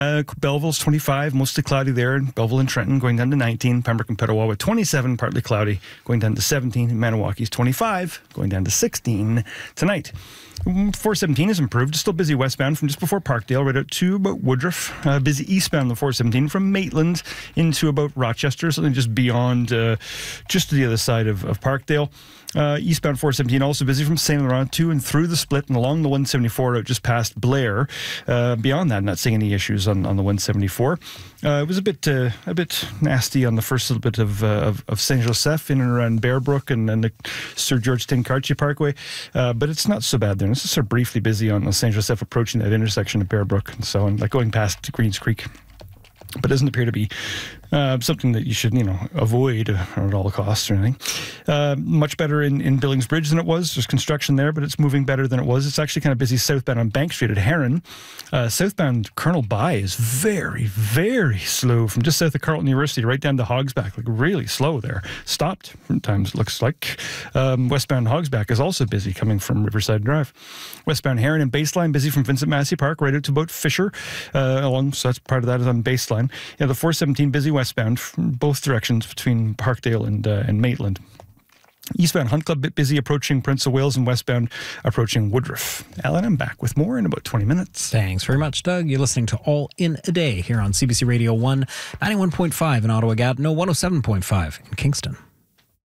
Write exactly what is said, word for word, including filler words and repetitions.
Uh, Belleville's twenty-five, mostly cloudy there. Belleville and Trenton going down to nineteen. Pembroke and Petawawa twenty-seven, partly cloudy, going down to seventeen. Maniwakie's twenty-five, going down to sixteen tonight. four seventeen has improved. Still busy westbound from just before Parkdale right out to about Woodruff. Uh, busy eastbound the four seventeen from Maitland into about Rochester, something just beyond, uh, just to the other side of, of Parkdale. Uh, eastbound four seventeen also busy from Saint Laurent to and through the split and along the one seventy-four out just past Blair. Uh, beyond that, not seeing any issues on, on the one seventy-four. Uh, it was a bit uh, a bit nasty on the first little bit of uh, of, of Saint Joseph in and around Bearbrook and, and the Sir George Tincarchi Parkway, uh, but it's not so bad there. This is sort of briefly busy on the Saint Joseph approaching that intersection of Bearbrook and so on, like going past Greens Creek. But doesn't appear to be uh, something that you should, you know, avoid at all costs or anything. Uh, much better in, in Billings Bridge than it was. There's construction there, but it's moving better than it was. It's actually kind of busy southbound on Bank Street at Heron. Uh, southbound Colonel By is very, very slow from just south of Carleton University right down to Hogsback. Like really slow there. Stopped from times, it looks like. Um, westbound Hogsback is also busy coming from Riverside Drive. Westbound Heron and Baseline busy from Vincent Massey Park right out to about Fisher. Uh, along, so that's part of that is on Baseline. Yeah, the four seventeen busy westbound from both directions between Parkdale and uh, and Maitland. Eastbound Hunt Club bit busy approaching Prince of Wales and westbound approaching Woodruff. Alan, I'm back with more in about twenty minutes. Thanks very much, Doug. You're listening to All in a Day here on C B C Radio one, ninety-one point five in Ottawa Gatineau, one oh seven point five in Kingston.